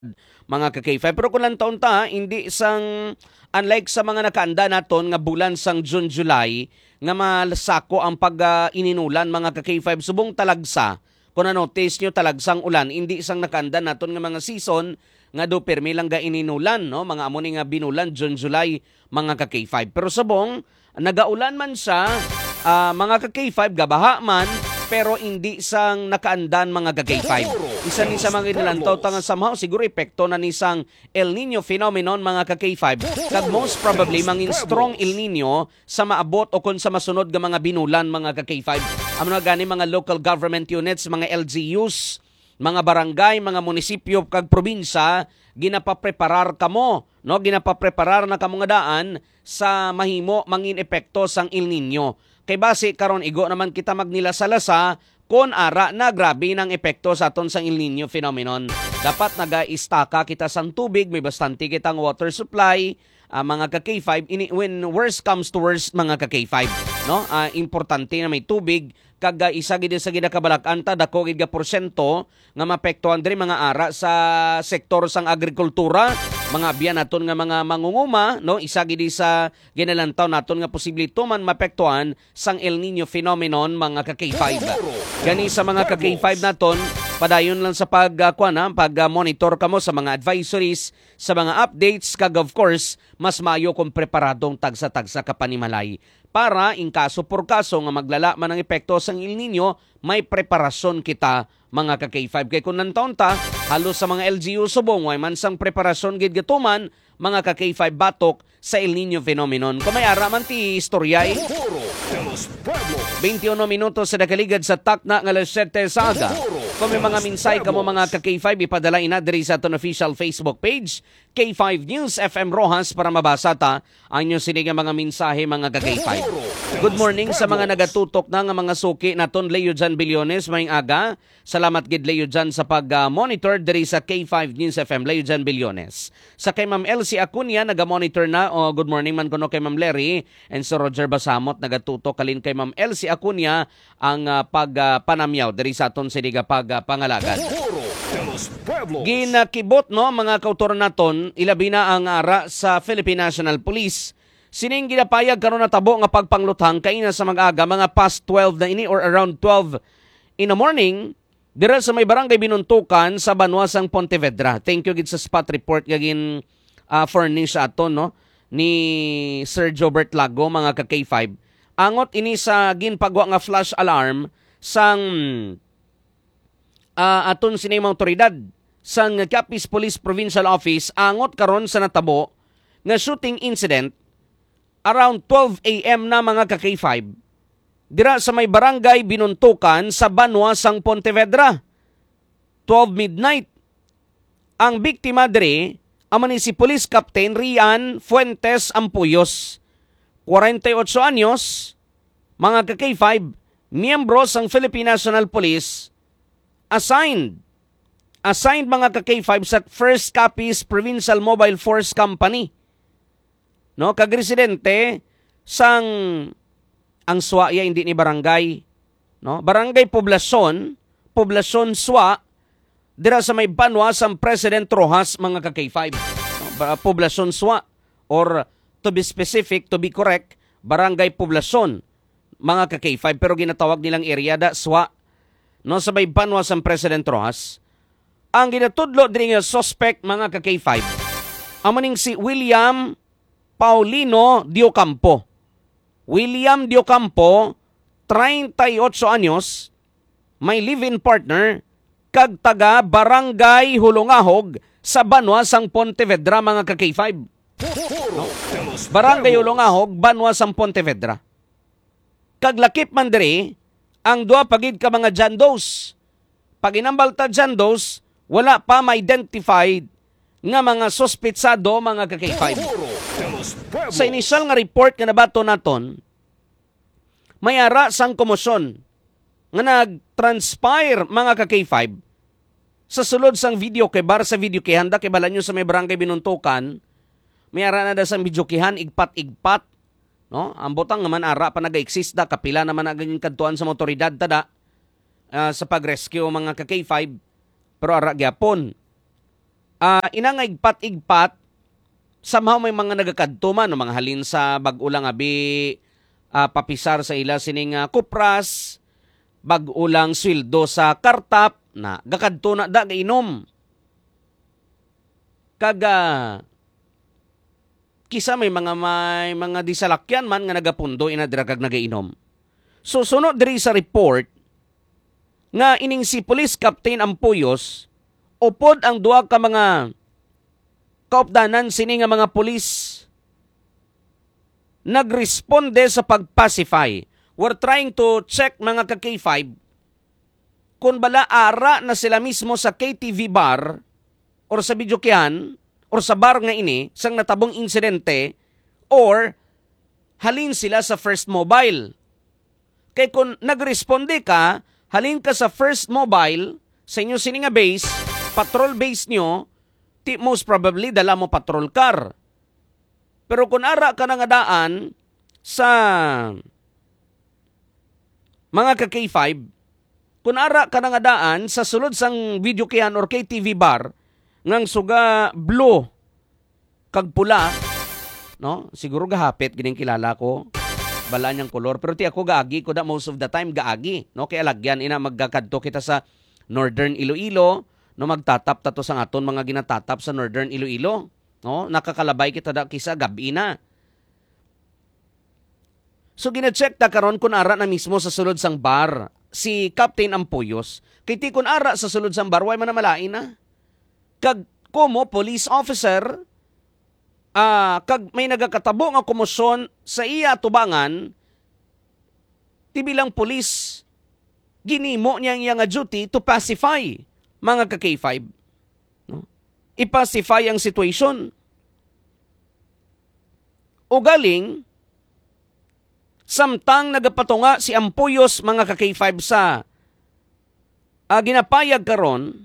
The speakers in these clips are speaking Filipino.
mga ka-K5. Pero kung lang taon ta, hindi isang, unlike sa mga nakaanda naton nga bulan sang June, July, nga malasako ang pag-ininulan mga ka-K5, subong talagsa. Kung na-notice nyo talagsang ulan, hindi isang nakaanda naton nga mga season nga do permi lang ga ininulan, no? Mga amo ni nga binulan, June, July, mga ka-K5. Pero subong, nagaulan man siya, mga ka-K5, gabaha man, pero hindi sang nakaandan mga ka-K5. Isa ni sa mga nilantaw tangang somehow, siguro epekto na ni sang El Nino phenomenon mga ka-K5. Kag most probably, mangin strong El Nino sa maabot o kung sa masunod ga mga binulan mga ka-K5. Amo na gani mga local government units, mga LGUs, mga barangay, mga munisipyo kag probinsya, ginapapreparar kamo, no? Ginapapreparar na kamo nga daan sa mahimo mangin epekto sang El Nino. Kay base karon igo naman kita magnilasalasa kon ara na grabe ng epekto sa aton sang El Nino phenomenon. Dapat naga-istaka kita sang tubig, may bastante kitang water supply, mga ka-K5 when worst comes to worst mga ka-K5, no? Importante na may tubig kag isa gid sa ginakabalak-an ta dako gid ga porsyento nga mapektuhan diri mga ara sa sektor sang agrikultura, mga biyan naton nga mga mangunguma, no? Isa gid sa ginalantaw naton nga posible tuman mapektuhan sang El Nino phenomenon mga ka-K5. Gani sa mga ka-K5 naton, padayon lang sa pag-monitor kamo sa mga advisories, sa mga updates, kag of course, mas maayo kung preparadong tagsa-tagsa ka panimalay. Para in kaso por kaso nga maglala man ang epekto sang El Nino, may preparasyon kita mga ka-K5. Kaya kung nantaon ta, halos sa mga LGU subong, way man sang preparasyon gid gatuman, mga ka-K5 batok sa El Nino phenomenon. Kung may araman ti istoryay, 21 minutos sa nakaligad sa takna ng alas 7 sa aga. Kung may mga minsay kamo mga ka-K5, ipadala ina diri sa aton official Facebook page, K5 News FM Rojas, para mabasa ta ang inyong sinigang mga mensahe mga ka-K5. Good morning sa mga nagatutok na nga mga suki naton Leo Jan Bilyones, maying aga. Salamat gid Leo Jan sa pag-monitor diri sa K5 News FM, Leo Jan Bilyones. Sa kay Ma'am Elsie Acuña, naga-monitor na, good morning man kuno kay Ma'am Larry, and so Roger Basamot, nagatutok kalin kay Ma'am Elsie Acuña ang pagpanamyaw diri sa aton siniga pangalagan. Ginakibot no mga kautoran naton, ilabi na ang ara sa Philippine National Police. Sining ginapayag karon na tabo nga pagpangluthang kaina sa mag-aga, mga past 12 na ini or around 12 in the morning, dira sa may barangay Binuntukan sa Banwasang Pontevedra. Thank you gid sa spot report gagin furnish aton no ni Sir Jobert Lago mga ka-K5. Angot ini sa ginpagwa nga flash alarm sang aton sinay mga otoridad sang Capiz Police Provincial Office, angot karon sa natabo nga shooting incident around 12 a.m. na mga ka-K5 dira sa may barangay Binuntukan sa Banwasang Pontevedra. 12 midnight. Ang biktima diri aman si Police Captain Rian Fuentes Ampuyos, 48 anyos, mga ka-K5, miyembro sang Philippine National Police, assigned mga ka-K5 sa 1st Capiz Provincial Mobile Force Company. No, kag-residente sang ang Suwa hindi ni barangay, no? Barangay Poblacion Suwa, dira sa may Banwasang President Rojas mga ka-K5. No? Poblacion Suwa, or to be specific, to be correct, Barangay Poblacion mga ka-K5, pero ginatawag nilang area da Suwa, no, sa may Banwasang President Rojas. Ang ginatudlo diri nga suspect mga ka-K5, amaning si William Paulino Diocampo. William Diocampo, 38 anyos, may live-in partner, kag taga Barangay Hulongahog sa Banwasang Pontevedra mga ka-K5. No? Barangay Hulongahog, Banwasang Pontevedra. Kag lakip man diri ang duha pagid ka mga jandos. Pag inambal ta jandos, wala pa ma-identified nga mga sospetsado mga ka-K5. Sa initial nga report nga nabato naton, may ara sang komosyon nga nag-transpire mga ka-K5 sa sulod sang video kay bar sa video kay handa kay balanyo sa may barangay Binuntukan, may ara na da sang video kihan igpat-igpat, no? Ang butang naman ara pa naga-exist da, kapila naman na ganyan kadtuan sa motoridad tada sa pag-rescue mga ka-K5, pero ara gyapon. Inang igpat-igpat, somehow may mga nagakadto man, no, mga halin sa bag-ulang abi, papisar sa ila sining kupras, bag-ulang sweldo sa kartap, na gakadto na da gainom. Kaga kisa may mga disalakyan man nga nagapundo inadragag nagainom. So sunod diri sa report nga ining si Police Captain Ampuyos upod ang duha ka mga kaupdanan sini nga mga pulis nagresponde sa pagpacify. We're trying to check mga ka-K5 kung bala ara na sila mismo sa KTV bar or sa videokehan or sa bar nga ini sang natabong insidente or halin sila sa First Mobile. Kay kung nagresponde ka, halin ka sa First Mobile sa inyo sini nga base, patrol base nyo, most probably dala mo patrol car. Pero kung ara ka nga daan sa mga ka-K5, kung ara ka nga daan sa sulod sang videokehan or KTV bar, ngang suga blue kag pula, no? Siguro gahapit gining kilala ko. Bala niyang kolor, pero ti ako gaagi ko da most of the time gaagi, no? Kaya lagyan ina magkakadto kita sa Northern Iloilo, no, magtatap tato sa aton mga ginatatap sa Northern Iloilo, no? Nakakalabay kita da kisa gabi na. So gina-check ta karon kun ara na mismo sa sulod sang bar si Captain Ampuyos. Kay ti kun ara sa sulod sang bar way man na malain na. Kag komo police officer kag may nagakatabo nga komosyon sa iya tubangan ti bilang police ginimo niya nga duty to pacify mga ka-K5, no? I-pacify ang situation. Ugaling samtang nagapatunga si Ampuyos mga ka-K5 sa ginapayag karon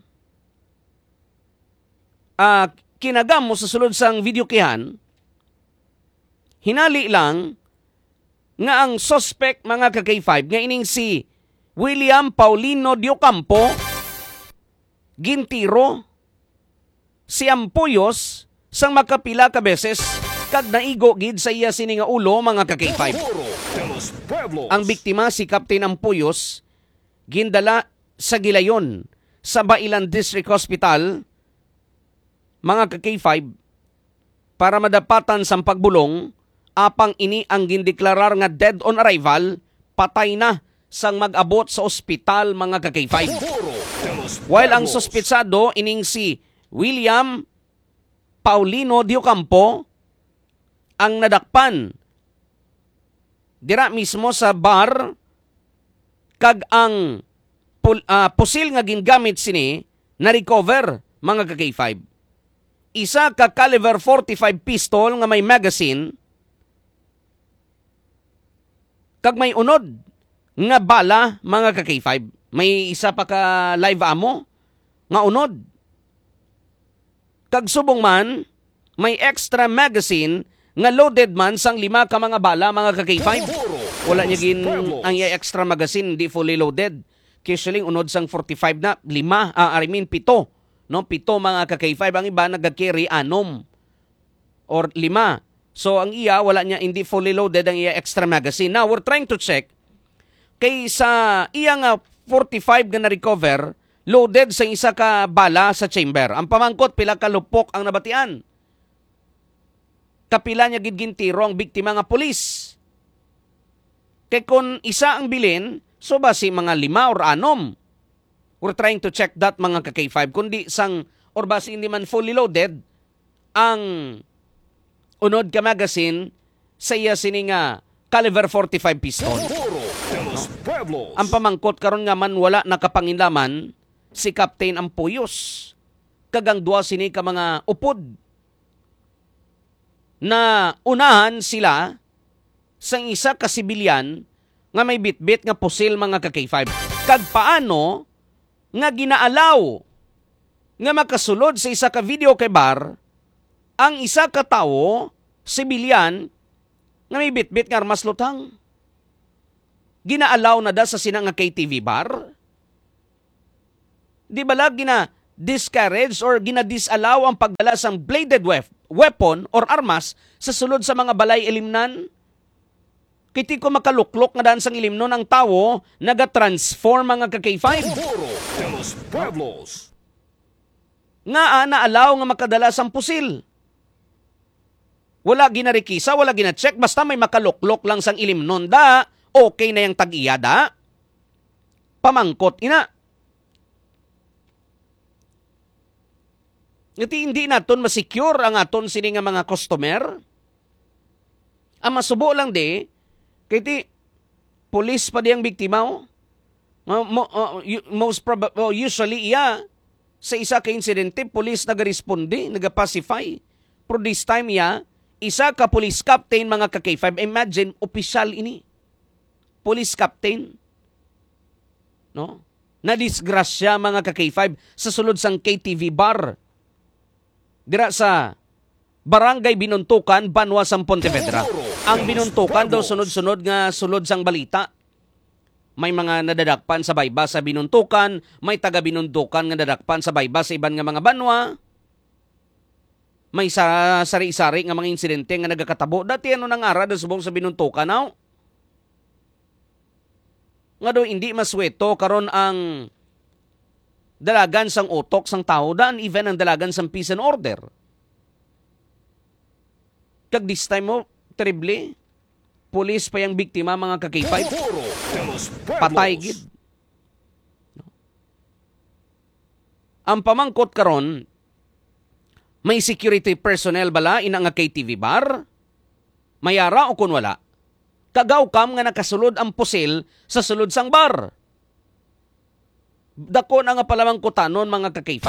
kinagam mo sa sulod sang videokehan, hinali lang nga ang suspect mga ka-K5 nga ining si William Paulino Diocampo gintiro si Ampuyos sang makapila ka beses kag naigo gid sa iya sini nga ulo mga ka-K5. Ang biktima si Captain Ampuyos gindala sa gilayon sa Bailan District Hospital mga ka-K5 para madapatan sang pagbulong apang ini ang gindeklarar nga dead on arrival, patay na sang mag-abot sa ospital mga ka-K5. While ang suspetsado ining si William Paulino Diocampo ang nadakpan dira mismo sa bar kag ang pusil nga gingamit sini na recover mga ka-K5. Isa ka caliber 45 pistol nga may magazine kag may unod nga bala mga ka-K5. May isa pa ka live ammo nga unod. Kag subong man may extra magazine nga loaded man sang 5 ka mga bala mga ka-K5. Wala niya gin ang extra magazine hindi fully loaded. Usually unod sang 45 na 7 no, 7 mga ka-K5, ang iba nagka-carry 6 or 5. So ang iya wala niya hindi fully loaded ang iya extra magazine. Now we're trying to check kay sa iya nga 45 nga na-recover loaded sa isa ka bala sa chamber. Ang pamangkot pila ka lupok ang nabatian. Kapila niya gid gintiro ang biktima nga pulis. Kay kun isa ang bilin, so basi mga 5 or 6. We're trying to check that mga ka-K5. Kundi sang, or basi hindi man fully loaded, ang unod ka magazine sa iya sini nga caliber 45 pistol. No? Ang pamangkot karon nga man wala nakapanginlaman si Captain Ampuyos. Kagang duwa sini ka mga upod na unahan sila sang isa ka sibilyan nga may bitbit nga pusil mga ka-K5. Kag paano nga ginaalaw nga makasulod sa isa ka video kay bar ang isa ka tawo, sibilyan, nga may bitbit nga armas lutang. Ginaalaw na da sa sinang nga KTV bar? Di ba lag discourage or ginadisalaw ang pagdala sang bladed weapon or armas sa sulod sa mga balay ilimnan. Kiti ko makaluklok nga daan sang ilimnon ang tawo naga-transform mga ka-K5. Nga naalaw nga makadala sang pusil. Wala ginarikisa, wala gina-check, basta may makaluklok lang sang ilimnon da, okay na yung tag-iya da. Pamangkot ina. Iti hindi naton masecure ang aton sini nga mga customer. Ang masubo lang di, kaya ti, police pa di ang biktima o. Usually iya, sa isa ka insidente, police nag-responde, nag-pacify. Pero this time iya, isa ka police captain mga ka-K5, imagine, opisyal ini. Police captain. No? Nadisgrasya mga ka-K5 sa sulod sang KTV bar. Dira sa Barangay Binuntukan, Banwa, Pontevedra. Ang binuntukan daw sunod-sunod nga sulod sang balita. May mga nadadakpan sa bayba sa binuntukan, may taga-binuntukan nga nadadakpan sa bayba sa iban nga mga banwa. May sari-sari nga mga insidente nga nagakatabo. Dati ano nang ara da subong sa binuntukan now? Nga daw hindi masweto karon ang dalagan sang utok sang tao daan even ang dalagan sang peace and order. Kag this time mo, terrible. Police pa yung biktima mga ka-K5. Patay gid. Ang pamangkot karon, may security personnel bala ina nga KTV bar? Mayara o kun wala? Kagaw kam nga nakasulod ang pusil sa sulod sang bar. Dako na nga palamangkotanon mga ka-K5.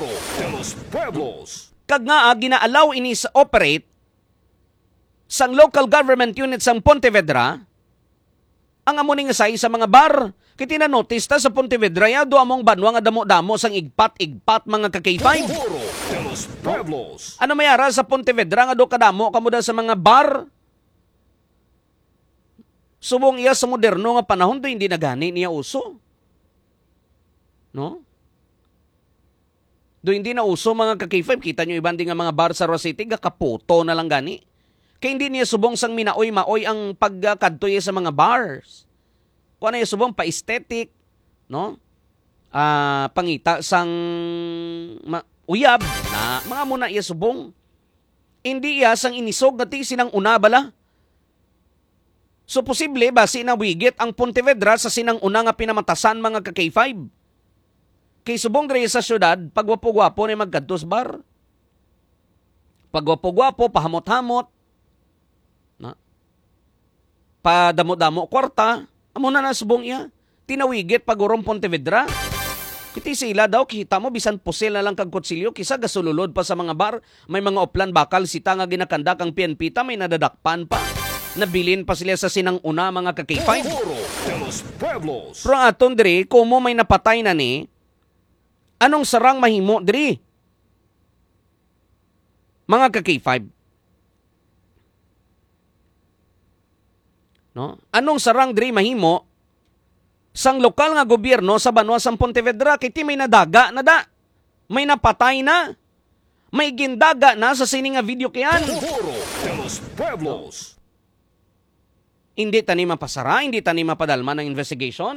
Kag nga ginaalaw ini sa operate sang local government unit sang Pontevedra, ang amuning say sa mga bar. Kiti na notice ta sa Pontevedra ya do among banwa nga damo-damo sang igpat mga ka-K5. Ano mayara sa Pontevedra nga do kadamo kamuda sa mga bar? Subong iya sa moderno nga panahon do hindi na gani niya uso. No? Do hindi na uso mga ka-K5. Kita nyo ibanding nga mga bar sa Rosity, kaputo na lang gani. Kaya hindi niya subong sang minaoy-maoy ang pagkadtoy sa mga bars. Kung ano yung subong pa-aesthetic, no? Pangita sang uyab na mga muna iya subong. Hindi iya sang inisog na ti sinang una bala. So posible ba sinawigit ang Pontevedra sa sinang una nga pinamatasan mga ka-K5? Kay subong diri sa syudad, pagwapo-gwapo ni magkadtos bar. Pagwapo-gwapo, pahamot-hamot. Na? Padamo-damo kwarta, amo na subong iya. Tinawigit pagurong Pontevedra. Kiti sila daw, kita mo, bisan pusil na lang kag kutsilyo, kisa gasululod pa sa mga bar. May mga oplan bakal, sita nga ginakanda kang PNP ta, may nadadakpan pa. Nabilin pa sila sa sinang una mga ka-K5. Pero aton diri, kumo may napatay na ni, anong sarang mahimo diri? Mga ka-K5. No? Anong sarang diri mahimo sang lokal nga gobyerno sa Banwa sang Pontevedra kiti may nadaga na da. May napatay na. May gindaga na sa sini nga video kiyan. No? Hindi tani mapasara, hindi tani mapadalma ng investigation.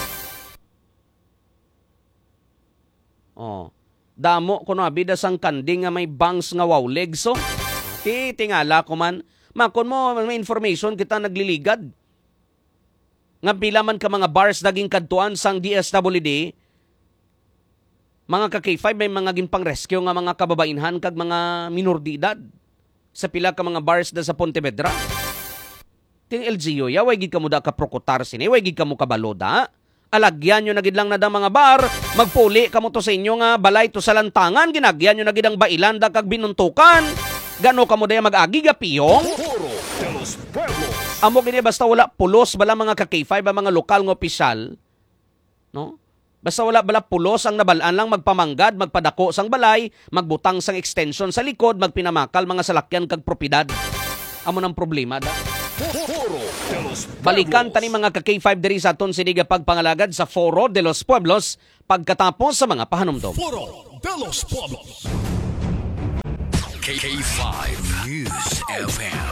Oh, damo ko no abida sang kanding nga may bangs nga wow legs so. Tingala ko man, makon mo may information kita nagliligad. Nga pila man ka mga bars daging kadtuan sang DSWD. Mga ka-K5 may mga ginpang rescue nga mga kababainhan kag mga minor de edad sa pila ka mga bars da sa Pontevedra. Ting LGU ya way gid kamo da ka prokutar sini, way gid kamo kabaloda. Alagyan nyo na gid lang na da mga bar, magpuli kamo to sa inyo nga balay to sa lantangan, ginagyan nyo na gid ang bailan da kag binuntukan. Gano kamo da mag-agi gapiyong? Amo gini basta wala pulos bala mga ka-K5 ang mga lokal nga opisyal, no? Basta wala bala pulos ang nabalaan lang magpamanggad, magpadako sang balay, magbutang sang extension sa likod, magpinamakal mga salakyan kag propiedad. Amo nang problema da. Balikan tani mga ka-K5 diri sa aton siniga pagpangalagad sa Foro de los Pueblos pagkatapos sa mga pahanumdom. de los Pueblos. K5 News FM.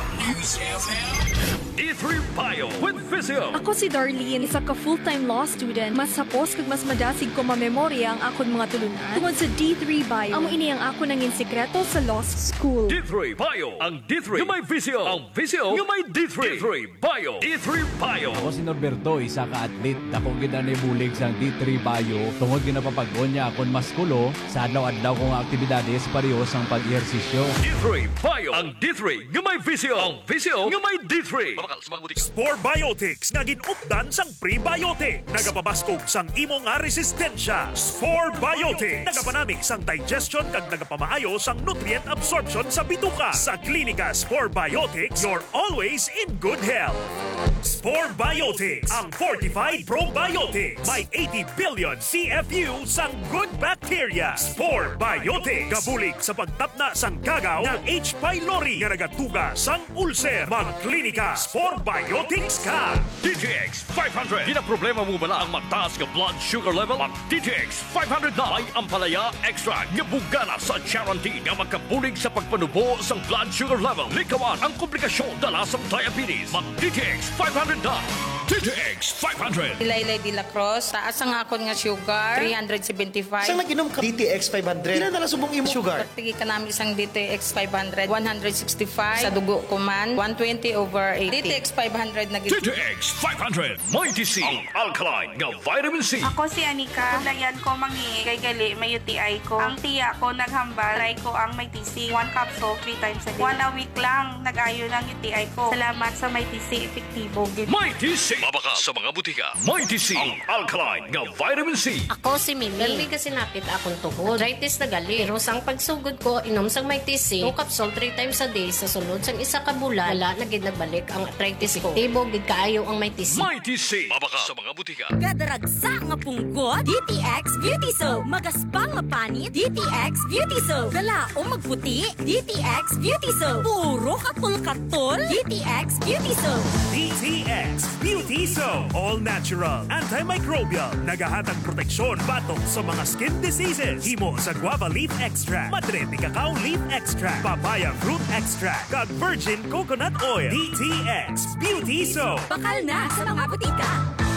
E3 Bio with Visio. Ako si Darlene, isa ka full-time law student. Mas hapos kag mas madasig ko mamemorya ang akon mga tulunan. Tungod sa D3 Bio, amo ini ang ako nangin sekreto sa law school. D3 Bio. Ang D3 yung may Visio. Ang Visio yung may D3. D3 Bio. D3 Bio. Ako si Norberto, isa ka atlet. Dako gina ni bulig sa D3 Bio. Tungod ginapapagod niya akon maskulo sa adlaw-adlaw kong aktibidades parehos ang pag-ehersisyo. D3 Bio. Ang D3 yung may Visio. Ang Visio yung may D3. Spore Biotics nga ginupdan sang prebiotic. Nagapabaskog sang imo nga resistensya. Spore Biotics. Nagapanamig sang digestion kag nagapamaayo sang nutrient absorption sa bituka. Sa klinika Spore Biotics, you're always in good health. Spore Biotics, ang fortified probiotics. May 80 billion CFU sang good bacteria. Spore Biotics. Gabulig sa pagtapna sang kagaw ng H. pylori nga nagatuga sang ulcer. Magklinika Spore Biotics ka. DTX 500. Di na problema mo bala ang mataas ka blood sugar level? Ang DTX 500 na ay ampalaya extra nga bugana sa guarantee nga magkabulig sa pagpanubo sa blood sugar level. Likawan ang komplikasyon dala sa diabetes. Mag DTX 500 na. DTX 500. Laylay de la Cruz, taas ang akon nga sugar, 375. Saan nag-inom ka? DTX 500. Ilan na lang subong imo sugar? Tigi ka namin isang DTX 500, 165. Sa dugo ko man, 120/80. DTX 500 na DTX 500. May TC. Ang alkaline nga vitamin C. Ako si Anika. Layan ko mangi kay gali may UTI ko. Ang tiya ko naghambal. Try ko ang may TC. 1 capsule 3 times a day. 1 a week lang nag-ayo ng UTI ko. Salamat sa may TC. Epektibo. May TC. Mabaka sa mga butika. May TC. Ang alkaline nga vitamin C. Ako si Mimi. Dali kasi napit akong tuhod. Arthritis na gali. Pero sang pagsugod ko, inom sang may TC. 2 capsule 3 times a day. Sa sunod sang isa ka bulan, wala na gid nagbalik ang arthritis ko. Tibo gid kaayo ang may TC. May TC. Mabaka sa mga butika. Gadaragsa nga punggod, DTX Beauty Soap. Magaspang nga panit, DTX Beauty Soap. Dala o magputi, DTX Beauty Soap. Puro katol-katol, DTX Beauty Soap. DTX Beauty Soap. All natural, antimicrobial, nagahatag proteksyon batok sa mga skin diseases. Himo sa guava leaf extract, madre ni cacao leaf extract, papaya fruit extract, kag virgin coconut oil. DTX Beauty Soap. Bakal na sa mga butika.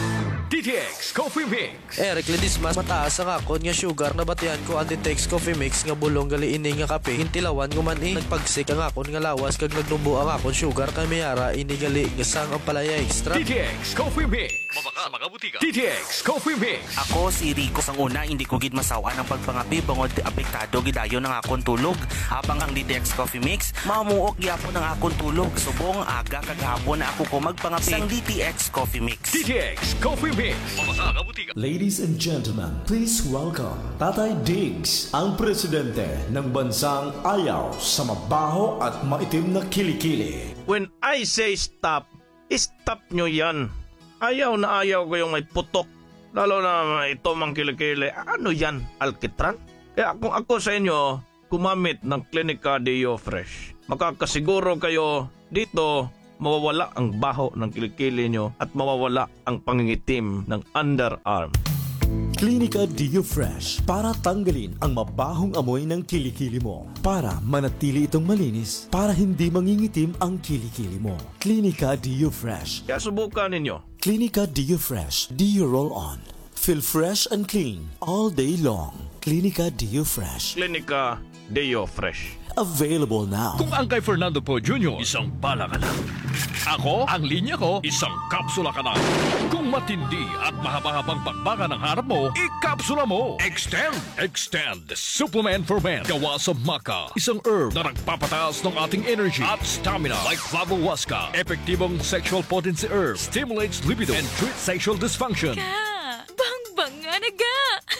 DTX Coffee Mix. Eric Ledismas, mataas ang akon nga sugar na batihan ko ang DTX Coffee Mix nga bulong gali ini nga kape. Hintilawan guman nagpagsik ang akon nga lawas kag nagnubo ang akon sugar kay mayara ini gali nga sang ang palaya extra. DTX Coffee Mix. Mabaka sa mga butika. DTX Coffee Mix. Ako si Rico. Sang una, hindi ko gid masawa ng pagpangapi bangod apektado gidayo ng akon tulog. Habang ang DTX Coffee Mix, mamuok gyapon ng akon tulog. Subong aga kag hapon na ako ko magpangapi sang DTX Coffee Mix. DTX Coffee Mix. Ladies and gentlemen, please welcome Tatay Diggs, ang presidente ng bansang ayaw sa mabaho at maitim na kilikili. When I say stop, stop nyo yan. Ayaw na ayaw ko yung may putok. Lalo na ito mang kilikili. Ano yan? Alkitran? Kaya kung ako sa inyo, gumamit ng Clinica Deo Fresh. Makakasiguro kayo dito mawawala ang baho ng kilikili nyo at mawawala ang pangingitim ng underarm. Clinica Deo Fresh para tanggalin ang mabahong amoy ng kilikili mo. Para manatili itong malinis, para hindi mangingitim ang kilikili mo. Clinica Deo Fresh. Kaya subukan ninyo. Clinica Deo Fresh. Deo Roll On. Feel fresh and clean all day long. Clinica Deo Fresh. Clinica Deo Fresh. Available now. Kung ang kay Fernando Po Jr., isang bala ka lang. Ako, ang linya ko, isang kapsula ka na. Kung matindi at mahaba-habang bakbaka ng harap mo, ikapsula mo. Extend the supplement for men. Gawa sa maca, isang herb na nagpapataas ng ating energy at stamina like Flavohuasca. Epektibong sexual potency herb, stimulates libido and treats sexual dysfunction. Bang-bang nga naga.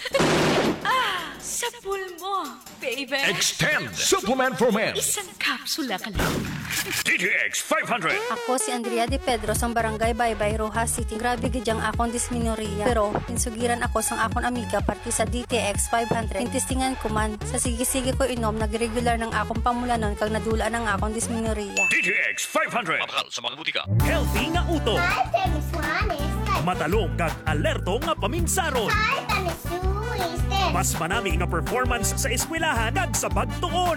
Sa pulmo, baby. Extend supplement for men. Isang kapsula ka lang. DTX 500. Ako si Andrea de Pedro sa Barangay Baybay, Rojas City. Grabe gidyang akong disminorya. Pero pinsugiran ako sang akong amiga parti sa DTX 500. Intistingan ko man sa sige-sige ko inom nagregular ng akong pamulanon kag nadula ng akong disminorya. DTX 500. Mabakal sa mga butika. Healthy nga uto. Matalong kag alerto nga paminsaron. Mas manami nga performance sa eskwelahan kag sa pagtuon.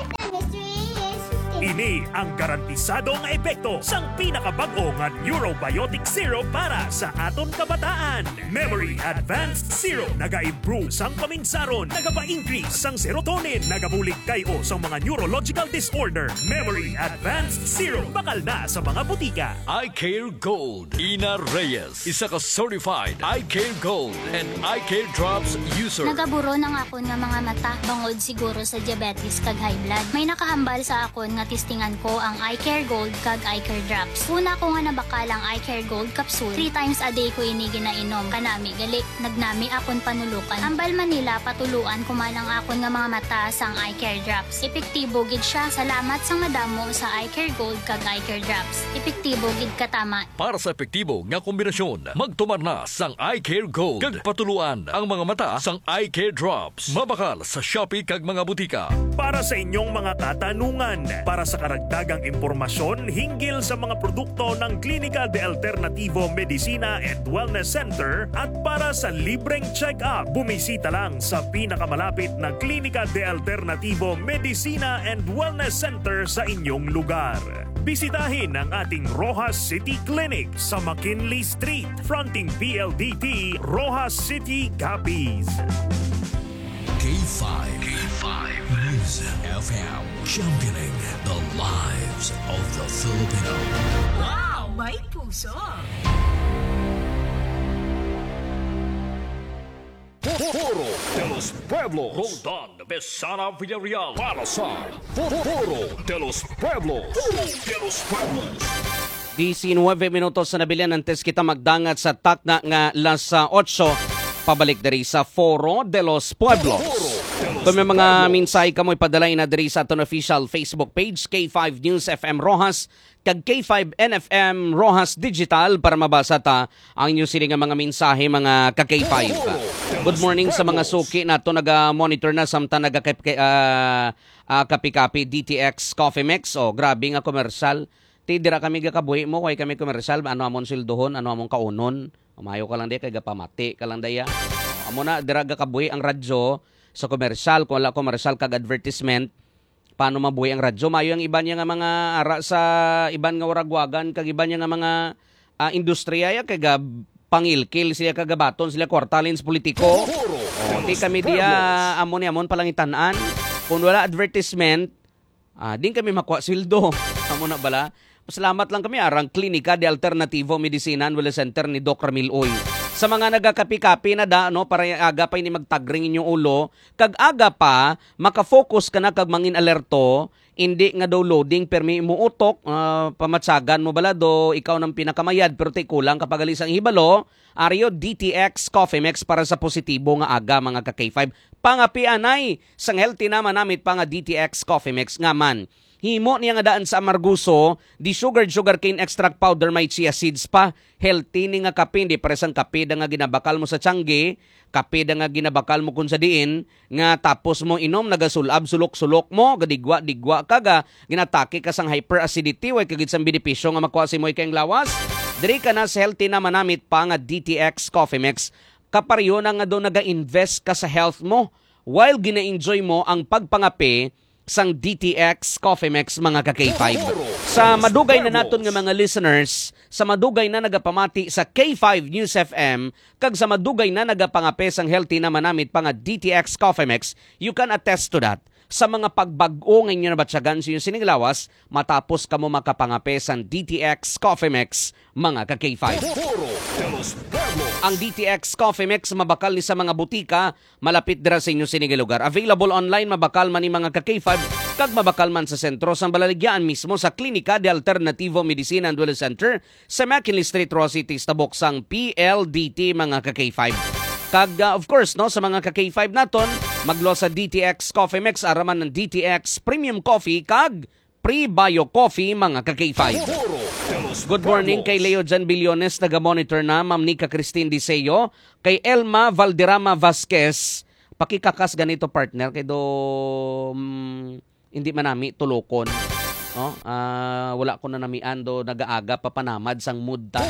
Ini ang garantisado nga epekto sang pinakabag-o nga Neurobiotic Syrup para sa aton kabataan. Memory Advanced Syrup naga-improve sang paminsaron, nagapa-increase sang serotonin, nagabulig kayo sa mga neurological disorder. Memory Advanced Syrup bakal na sa mga butika. Eye Care Gold. Ina Reyes, isa ka certified Eye Care Gold and Eye Care Drops user. Nagaburo ng akon nga mga mata bangod siguro sa diabetes kag high blood. May nakahambal sa akon nga tistingan ko ang Eye Care Gold kag Eye Care Drops. Una ko nga nabakal ang Eye Care Gold capsule. 3 times a day ko ini ginainom. Kanami gali, nagnami akon panulukan. Ambal Manila patuluan kumanang akon nga mga mata sang Eye Care Drops. Epektibo gid siya. Salamat sang madamo sa Eye Care Gold kag Eye Care Drops. Epektibo gid katama. Para sa epektibo nga kombinasyon, magtumar na sang Eye Care Gold. Kag patuluan ang mga mata sang Eye Care Drops. Mabakal sa Shopee kag mga butika. Para sa inyong mga katanungan, para sa karagdagang impormasyon hinggil sa mga produkto ng Klinika de Alternativo Medicina and Wellness Center at para sa libreng check-up, bumisita lang sa pinakamalapit na Klinika de Alternativo Medicina and Wellness Center sa inyong lugar. Bisitahin ang ating Rojas City Clinic sa McKinley Street, fronting PLDT, Rojas City, Capiz. K5 Music FM, championing the lives of the Filipino. Wow! May puso! Foro de los Pueblos. Roldan Besana Villarreal para sa Foro de los Pueblos. Foro de los Pueblos. 19 minutos na nabilian antes kita magdangat sa takna nga las 8 pabalik diri sa Foro de los Pueblos. Kung may mga minsay ka mo ipadalay na diri sa aton official Facebook page K5 News FM Rojas kag K5 NFM Rojas Digital para mabasa ta ang inyo sili nga mga mensahe mga ka K5. Good morning sa mga suki nato naga-monitor na samtang kapi-kapi DTX Coffee Mix. O grabe nga komersal. Ti dira kami gakabuhi mo kay kami komersal ano amon sildohon ano amon kaunon. Umayo ka lang di kay gapamati ka lang daya. Amo na dira gakabuhi ang radyo sa komersal, kung wala komersal kag advertisement, paano mabuhay ang radyo? Mayo ang iban niya nga mga ara sa iban nga waragwagan, kag iban niya nga mga industriya, kag pangilkil sila kagabaton, sila kwartalins politiko. Di kami diya, amon palang itanan. Kung wala advertisement, din kami makuha sweldo. Amo na bala. Salamat lang kami arang Klinika de Alternativo Medicina and Wellness Center ni Doc Ramil Oy. Sa mga nagakapi-kapi na para aga pa ini magtagring inyong ulo, kag aga pa, makafocus ka na kag mangin alerto, hindi nga daw loading, permi mo utok, pamatsagan mo bala do, ikaw ng pinakamayad, pero tay kulang kapag alis ang hibalo, Ario DTX Coffee Mix para sa positibo nga aga mga ka-K5. Pangapianay, sang healthy naman namit pa nga DTX Coffee Mix nga man. Himo niya nga daan sa amarguso, di sugarcane extract powder may chia seeds pa. Healthy ni nga kape, di paresang kape da nga ginabakal mo sa tiyangge, kape da nga ginabakal mo kun sa diin, nga tapos mo inom, nagasulab, sulok-sulok mo, gadigwa kaga, ginatake ka sang hyperacidity, way kagit sang benepisyo nga makuha si mo kayong lawas. Diri ka na sa healthy na manamit pa nga DTX Coffee Mix. Kaparyo na nga doon naga-invest ka sa health mo, while gina-enjoy mo ang pagpangape sang DTX Coffee Mix mga ka-K5. Sa madugay na naton nga mga listeners, sa madugay na nagapamati sa K5 News FM, kag sa madugay na nagapangape sang healthy na manamit pa nga DTX Coffee Mix, you can attest to that. Sa mga pagbag-o ngayon na batsagan sa inyong sininglawas, matapos ka mo makapangape sang DTX Coffee Mix mga ka-K5. Ang DTX Coffee Mix mabakal ni sa mga butika, malapit dira sa inyong sinigilugar. Available online, mabakal man ni mga ka-K5, kag mabakal man sa sentro sang Balaligyan mismo sa Klinika de Alternativo Medicina and Wellness Center sa McKinley Street, Rojas City, tabok sang PLDT mga ka-K5. Kag of course no sa mga ka-K5 naton, maglo sa DTX Coffee Mix araman ng DTX Premium Coffee kag Pre-Bio Coffee mga ka-K5. Good morning kay Leo Jan Billones, taga-monitor na, Ma'am Nika Christine Diseo, kay Elma Valderrama Vasquez, pakikakas ganito partner, kay do hindi manami tulokon. Wala ko na namiando nagaaga papanamad sang mood ta.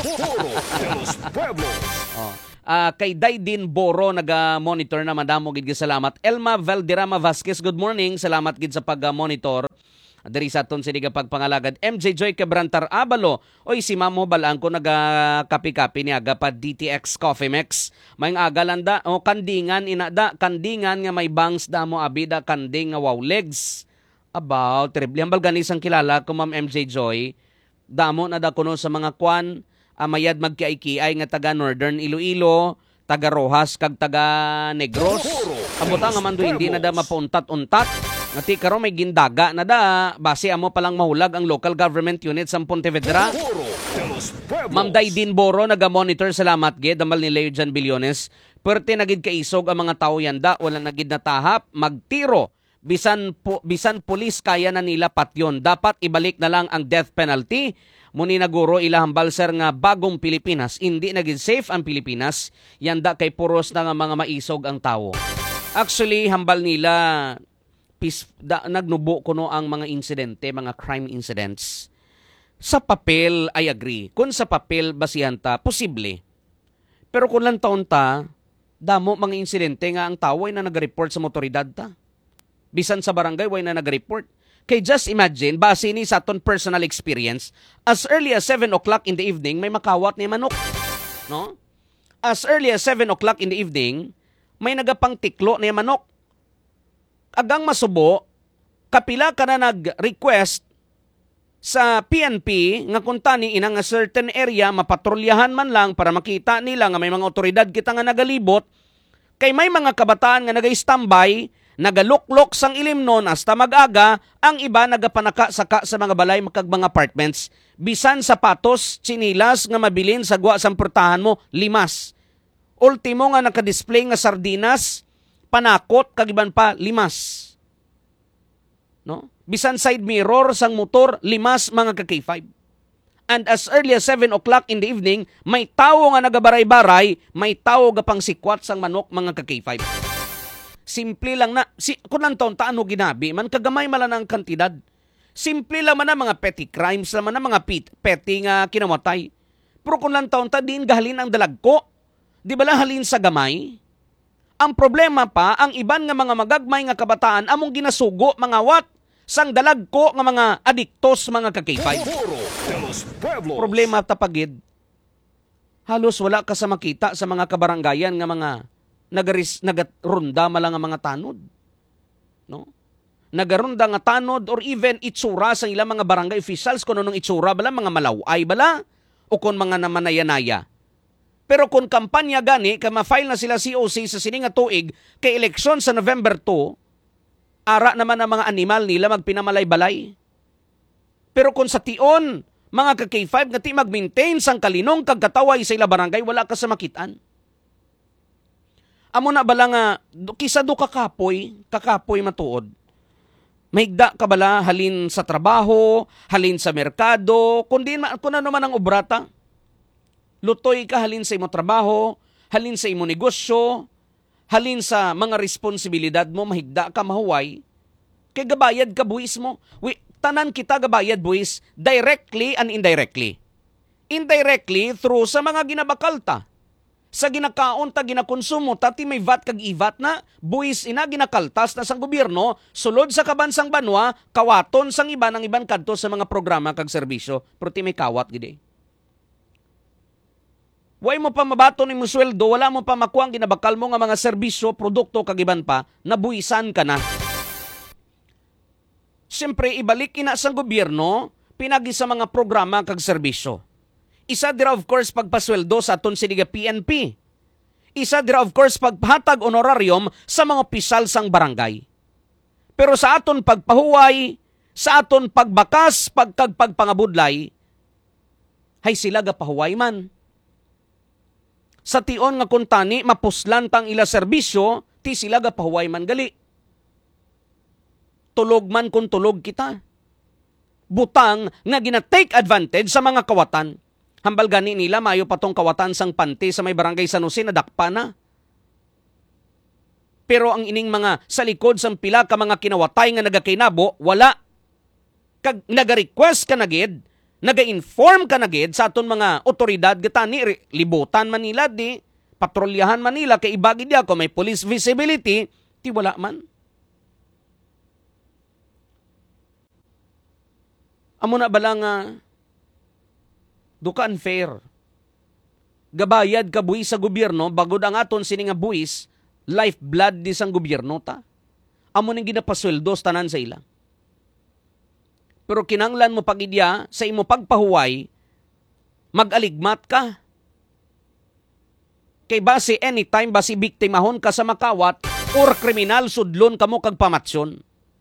Kay Daydin Boro naga-monitor na madamo gid salamat. Elma Valderrama Vasquez, good morning. Salamat gid sa pag-monitor. Diri sa aton siniga pagpangalagad. MJ Joy Quebrantar Abalo. Oy si Mamo balaan ko naga-kapi-kapi ni aga pa DTX Coffee Mix. May agalanda o kandingan inada kandingan nga may bangs damo abida kanding nga wow legs. About terribly hambal ganis ang kilala ko Ma'am MJ Joy. Damo na da kuno sa mga kwan mayad magkiay-kiay nga taga Northern Iloilo, taga Rojas kag taga Negros. Abuta nga man do hindi na da mapuntat-untat. Ngati karon may gindaga na da base amo palang mahulag ang local government unit sa Pontevedra. Ma'am Daydin Boro naga-monitor salamat gid damal ni Leo Jan Billones. Perte nagid kaisog ang mga tawo yanda wala nagid natahap magtiro. Bisan pulis kaya na nila patyon. Dapat ibalik na lang ang death penalty. Muni naguro ilahambal sir nga bagong Pilipinas. Hindi naging safe ang Pilipinas. Yanda kay puros na nga mga maisog ang tawo. Actually, hambal nila nagnubo kuno ang mga insidente, mga crime incidents. Sa papel, I agree. Kung sa papel basihan ta, posible. Pero kung lang taon ta, damo mga insidente nga ang tawo ay na nag-report sa motoridad ta. Bisan sa barangay, way na nag-report. Kay just imagine, base ni sa aton personal experience, as early as 7 o'clock in the evening, may makawat ni manok. No? As early as 7 o'clock in the evening, may nagapang tiklo ni manok. Agang masubo, kapila ka na nag-request sa PNP nga kung tani inang a certain area, mapatrolyahan man lang para makita nila nga may mga otoridad kita nga nagalibot, kay may mga kabataan nga nagay-standby, nagaluklok sang ilimnon hasta mag-aga, ang iba nagapanaka-saka sa mga balay makag mga apartments. Bisan sapatos, chinilas nga mabilin sa gwa sang portahan mo, limas. Ultimo nga nakadisplay nga sardinas, panakot, kagiban pa, limas. No? Bisan side mirror sang motor, limas mga ka-K5. And as early as 7 o'clock in the evening, may tao nga nagabaray-baray, may tao gapang sikwat sang manok mga ka-K5. Simple lang na, kung lang taon taano ginabi, man kagamay malan ang kantidad. Simple lang man na mga petty crimes, lang man na mga petty nga kinamatay. Pero kung lang taon ta, diin gahalin ang dalagko. Di ba lang halin sa gamay? Ang problema pa, ang iban nga mga magagmay nga kabataan, among ginasugo, mga wat, sang dalagko nga mga adiktos, mga kakipay. Problema tapagid. Halos wala ka sa makita sa mga kabaranggayan nga mga nagarunda malang nga mga tanod. No? Nagarunda nga tanod or even itsura sa ilang mga barangay officials kung anong itsura bala, mga malaway bala o kung mga namanaya-naya. Pero kung kampanya gani, kama-file na sila COC sa sininga tuig kay eleksyon sa November 2, ara naman ang mga animal nila magpinamalay-balay. Pero kung sa tion, mga ka-K5 nga ti mag-maintain sang kalinong kagkataway sa ila barangay, wala ka sa makitaan. Amo na bala nga, kisado kakapoy matuod. Mahigda ka bala halin sa trabaho, halin sa merkado, kundi kung ano man ang obrata. Lutoy ka halin sa imo trabaho, halin sa imo negosyo, halin sa mga responsibilidad mo, mahigda ka mahuway, kay gabayad ka buwis mo. Tanan kita gabayad buwis, directly and indirectly. Indirectly, through sa mga ginabakalta. Sa ginakaon ta ginakonsumo, tati may VAT kag ivat na, buwis ina ginakaltas na sang gobyerno, sulod sa kabansang banwa, kawaton sang iba ng iban kadto sa mga programa kag serbisyo, pero ti may kawat gidi. Way mo pa mabato ni mo sweldo, wala mo pa makuha ang ginabakal mo nga mga serbisyo, produkto, kagiban pa, nabuisan ka na. Siyempre, ibalik ina sa gobyerno, pinagi sa mga programa kag serbisyo. Isa dira of course pagpasweldo sa aton siniga PNP. Isa dira of course pagpahatag honorarium sa mga opisyal sang barangay. Pero sa aton pagpahuway, sa aton pagbakas, pagpangabudlay, hay sila gapahuway man. Sa tion nga kuntani, mapuslan tang ila serbisyo, ti sila gapahuway man gali. Tulog man kung tulog kita. Butang nga gina-take advantage sa mga kawatan. Hambal gani nila, mayo patong kawatan sang panty sa may barangay San Jose, nadakpa na. Pero ang ining mga sa likod sang pila ka mga kinawatay nga nagakinabo, wala. Kag naga-request ka na gid, naga-inform ka na gid sa aton mga otoridad gitani libutan Manila di patrolyahan Manila kay ibagi dia ko may police visibility ti wala man. Amo na bala nga duka unfair. Gabayad ka buwis sa gobyerno bagod ang aton sini nga buwis lifeblood di sang gobyerno ta. Amo ning ginapasweldos tanan sa ila. Pero kinanglan mo pagidya sa imo pagpahuway, mag-aligmat ka. Kay base anytime base biktimahon ka sa makawat or kriminal sudlon kamo kag pamatsyon.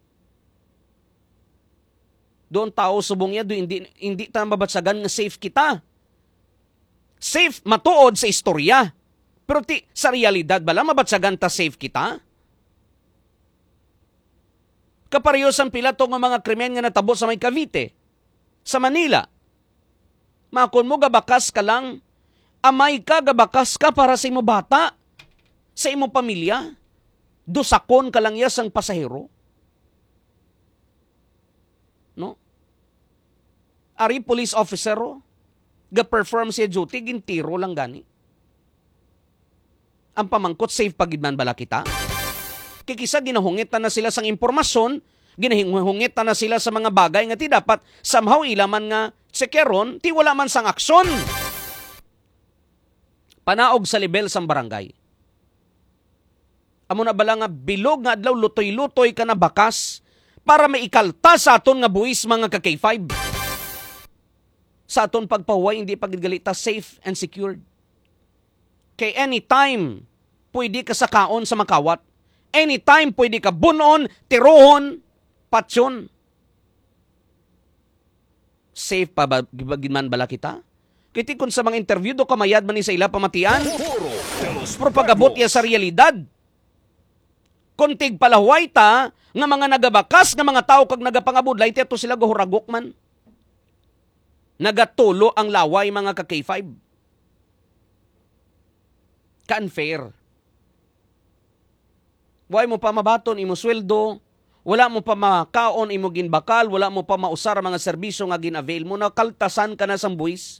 Doon tao subong ya, hindi ta mabatsagan nga safe kita. Safe matuod sa istorya. Pero sa realidad bala mabatsagan ta safe kita? Kaparehos ang pilato ng mga krimen nga natabo sa may Cavite, sa Manila. Makon mo gabakas ka lang, amay ka gabakas ka para sa imo bata, sa imo pamilya, dusakon ka lang yas ang pasahero. No? Ari police officer ga-perform siya duty, gintiro lang gani. Ang pamangkot, safe pagidman bala kita? Kikisa ginahungit na sila sang impormasyon, ginahungit na sila sa mga bagay nga ti dapat somehow ilaman nga sekeron, ti wala man sang aksyon. Panaog sa level sang barangay. Amo na bala nga bilog nga adlaw lutoy-lutoy ka na bakas para maikalta sa aton nga buwis mga ka-K5. Sa aton pagpahuway, hindi paggalita safe and secured. Kay anytime, pwede ka sakaon sa makawat. Anytime, pwede ka bunon, tirohon, patsyon. Safe pa ba man bala kita? Kiti kung sa mga interview do kamayad man ni sa ila pamatian. Pero pagabot ya sa realidad. Kuntig palahuay ta, nga mga nagabakas, nga mga tao kag nagapangabudlay, tiyato sila guhuragok man. Nagatulo ang laway mga ka-K5. Ka-unfair. Why mo pa mabaton imo sweldo, wala mo pa makaon imo ginbakal, wala mo pa mausar mga serbisyo nga gin-avail mo, nakaltasan ka na sang buwis.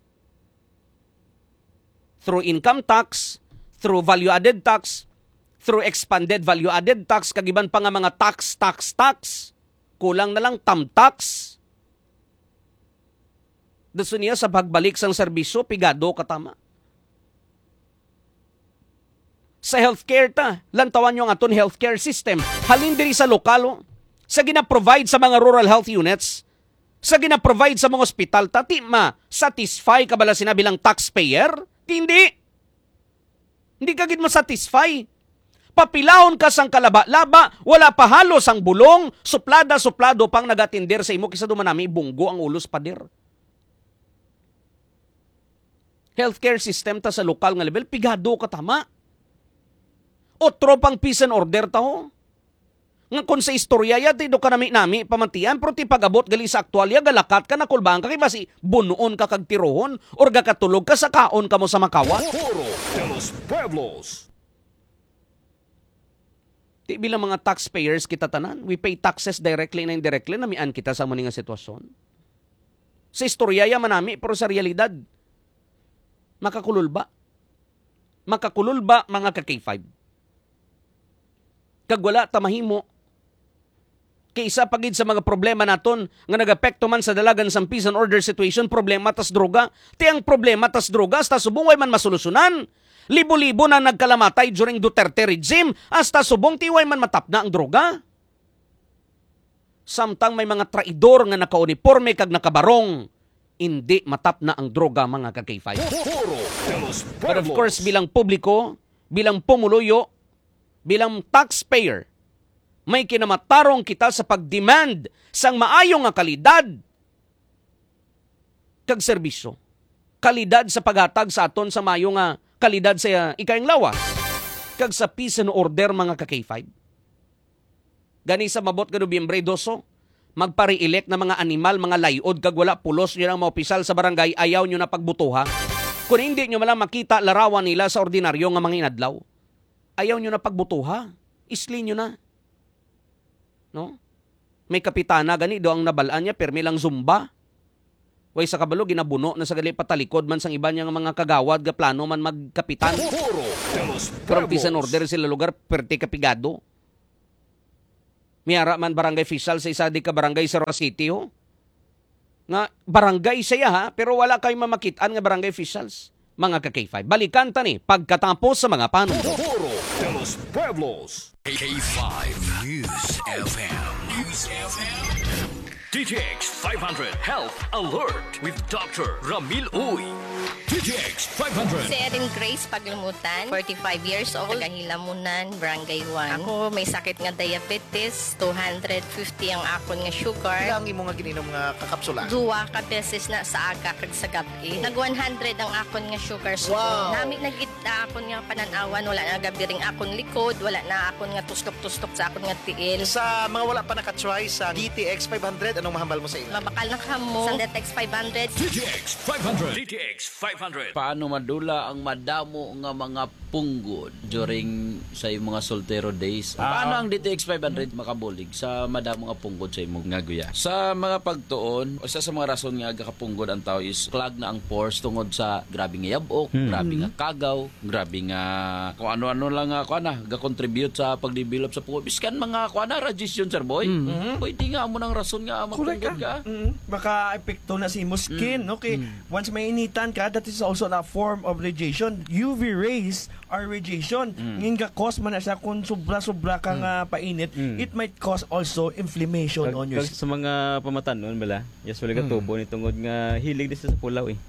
Through income tax, through value-added tax, through expanded value-added tax, kagiban pa nga mga tax, kulang na lang tax. Daso niya sa pagbalik sang serbisyo, pigado katama. Sa healthcare ta, lantawan nyo ang aton healthcare system. Halin diri sa lokalo, sa gina-provide sa mga rural health units, sa gina-provide sa mga ospital, tati ma-satisfy ka bala sinabi lang taxpayer? Hindi. Hindi ka gid ma-satisfy. Papilahon ka sang kalaba-laba, wala pa halos ang bulong, suplada-suplado pang nagatindir sa imo, kisa dumanami bunggo ang ulos pader. Healthcare system ta sa lokal nga level, pigado ka tama. Otro pang peace and order ta ho. Nga kung sa istorya ya, do ka nami pamantian, pero ti pagabot gali sa aktualya, galakat ka na kulbang ka, kay basi bunuon ka kag tirohon, or gakatulog ka sa kaon ka mo sa makawa. Foro de los Pueblos. Ti bilang mga taxpayers kita tanan, we pay taxes directly and indirectly, namian kita sa mga sitwasyon. Sa istorya ya manami, pero sa realidad, makakulul ba? Makakulul ba mga ka-K5? Kag wala tamahimo. Kaysa pagid sa mga problema naton nga nagapekto man sa dalagan sa peace and order situation, problema tas droga. Tiyang problema tas droga, hasta subong way man masolusunan. Libo-libo na nagkalamatay during Duterte regime, hasta subong tiway man matapna ang droga. Samtang may mga traidor nga nakauniforme kag nakabarong, hindi matapna ang droga mga ka-K5. But of course, bilang publiko, bilang pumuluyo, bilang taxpayer, may kinamatarong kita sa pagdemand sang maayong nga kalidad kag serbisyo. Kalidad sa paghatag sa aton sa maayo nga kalidad sa ikayang lawas kag sa peace and order mga ka-K5. Gani sa mabot ka Nobyembre 2, magpare-elect na mga animal, mga layod kag wala pulos nyo ng mga opisyal sa barangay, ayaw nyo na pagbutuha. Kung hindi nyo malang makita larawan nila sa ordinaryo nga mga inadlaw, ayaw nyo na pagbutuha. Isli nyo na. No? May kapitana gani do ang nabalaan niya permi lang zumba. Way sa kabalo ginabuno na sa gali patalikod man sang iba niya nga mga kagawad ga plano man magkapitan. From peace and order sila lugar perti kapigado. Miyara man barangay official sa isa di ka barangay sa Roa City ho. Nga barangay saya ha, pero wala kay mamakitaan nga barangay officials. Mga ka-K5, balikan tani pagkatapos sa mga panunod. Los Pueblos. K5 News FM. DTX 500 Health Alert with Dr. Ramil Uy. DTX 500. Si Erin Grace Paglumutan, 45 years old, Gahilamunan, Barangay 1. Ako may sakit nga diabetes, 250 ang akon nga sugar. Ilang imo nga gininom nga kakapsula? Duwa ka beses na sa aga kag sa gabi. Nag 100 ang akon nga sugar. So, nami nagita akon nga pananawan, wala na gabi ring akon likod, wala na akon nga tustok-tustok sa akon nga tiil. Sa mga wala pa nakatry sa DTX 500, anong mahambal mo sa ila? Mabakal na kamo sa DTX 500. DTX 500. DTX 500. Paano madula ang madamo nga mga punggod during sa imong mga soltero days? Paano ang DTX 500 makabulig sa madamo nga punggod sa imong nga guya? Sa mga pagtuon, isa sa mga rason nga gakapunggod ang tao is clog na ang pores tungod sa grabe nga yabok, grabe nga kagaw, grabe nga kung ano-ano lang nga ga-contribute sa pagdevelop sa punggod. Biskan mga radiation, sir boy. Pwede nga mo nang rason nga mapunggod ka. Baka epekto na sa imo skin. Okay, once may initan ka, that is also a form of radiation. UV rays are radiation. Nga cause man na siya kung sobra-sobra kang painit, it might cause also inflammation on your skin. Sa mga pamatanon bala, usually katubo ni tungod nga hilig din sa pulaw eh.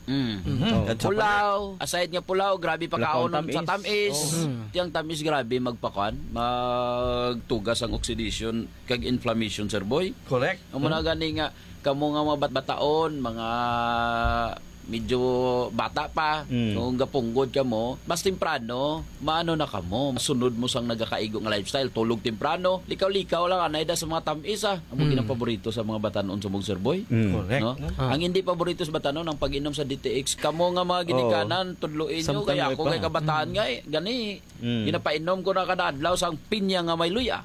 Pulaw, aside nga pulaw, grabe pagkaonon sa tamis. Tiyang tamis grabe magpakan, magtugas ang oxidation kag inflammation, sir boy. Correct. Ang muna gani nga kamo nga mga bataon, mga medyo bata pa, kung gapunggod ka mo, mas temprano, maano na ka mo. Sunod mo sang nagakaigo nga lifestyle, tulog temprano, likaw-likaw lang, anay da sa mga tamis Ang mga paborito sa mga batanon sa mong sir boy. Correct. No? Ang hindi paborito sa batanon, ang pag-inom sa DTX, kamo nga mga ginikanan, tudluin nyo, kaya ako kay kabataan nga gani, ginapainom ko na kada adlaw sang pinya nga may luya.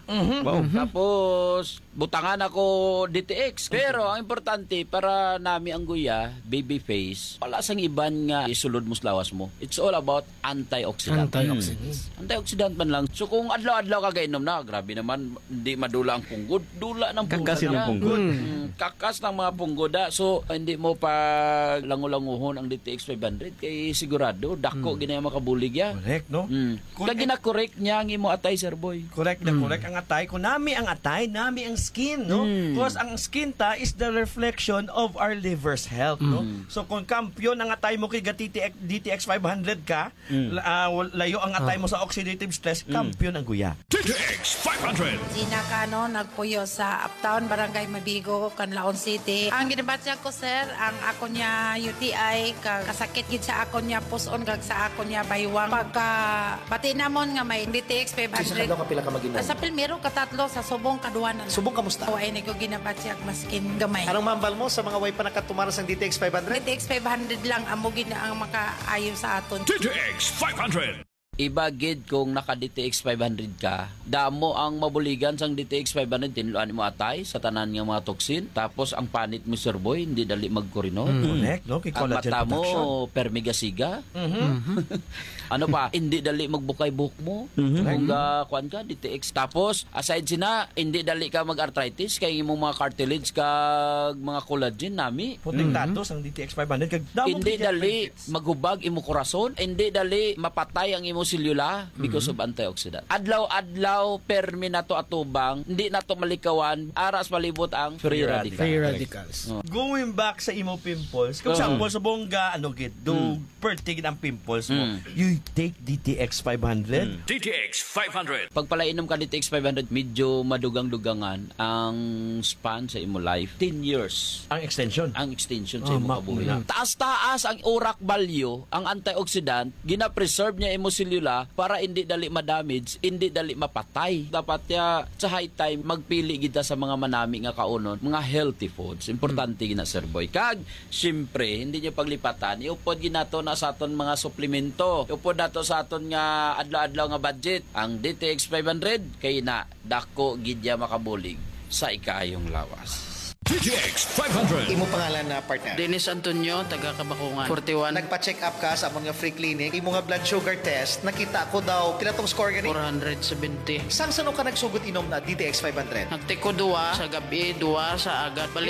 Tapos, butangan ako DTX. Pero, ang importante, para nami ang guya, baby face, wala sang iban nga isulod mo sa lawas mo. It's all about antioxidant. Antioxidant man lang. So kung adlaw-adlaw ka gainom na, grabe naman, hindi madula ang punggod. Dula ng punggod. Kakas ng punggod. Kakas ng mga punggod. So hindi mo pa langulanguhon ang DTX 500 kay sigurado dako ginaya makabulig ya. Correct, no? Kag gina-correct niya ang imo atay, sir boy. Correct na correct ang atay. Kung nami ang atay, nami ang skin, no? Because ang skin ta is the reflection of our liver's health, no? So kung kampiyon ang atay mo kay DTX 500 ka, layo ang atay mo sa oxidative stress, kampiyon ang guya. DTX 500. Gina Cano, nagpuyo sa Uptown, Barangay Mabigo, Canlaon City. Ang ginabatya ko, sir, ang ako niya UTI, kasakit gid sa ako niya puson, kag sa ako niya baywang. Pagka bati namon nga may DTX 500. Sa kapila ka maginom? Sa Pilmero, katatlo, sa Subong, Kaduanan. Subong, kamusta? O, ay ko ginabatya maskin gamay. Anong mambal mo sa mga way pa nakatumaras ng DTX 500? DTX 500 lang amugin na ang makaayo sa aton. DTX 500. Iba gid kung naka DTX 500 ka, damo ang mabuligan sang DTX 500 tinluan mo atay sa tanan nga mga toxin, tapos ang panit mo sir boy hindi dali magkurino. Correct, no? Kay Ang collagen mata mo production. permigasiga. Ano pa, hindi dali magbukay buhok mo. Kung kuan ka DTX, tapos aside sina hindi dali ka mag-arthritis kay imong mga cartilage kag mga collagen nami. Protektado ang DTX 500 kag damo Hindi dali maghubag imo korason, hindi dali mapatay ang imo selula because of antioxidant. Adlaw-adlaw permi nato atubang, hindi nato malikawan, aras palibot ang free radicals. Going back sa imo pimples, kung example sa bongga do pertigid ang pimples mo, you take DTX 500. DTX 500. Pag palainom ka DTX 500, medyo madugang-dugangan ang span sa imo life. 10 years. Ang extension sa imo kabuhi. Taas-taas ang urak value, ang antioxidant, gina-preserve niya imo selula para hindi dali ma-damage, hindi dali mapatay. Dapat ya sa high time magpili kita sa mga manami nga kaunon, mga healthy foods. Importante gina sir boy. Kag syempre hindi niyo paglipatan, iupod ginato na sa aton mga suplemento. Iupod nato sa aton nga adlaw-adlaw nga budget. Ang DTX 500 kay na dako gidya makabulig sa ikaayong lawas. DTX 500. Imo pangalan na partner. Dennis Antonio, taga Kabakungan. 41. Nagpa-check up ka sa among nga free clinic. Imo nga blood sugar test. Nakita ko daw, pila tong score gani? 470. Sang sano ka nagsugot inom na DTX 500? Nagtiko 2 sa gabi, 2 sa agat.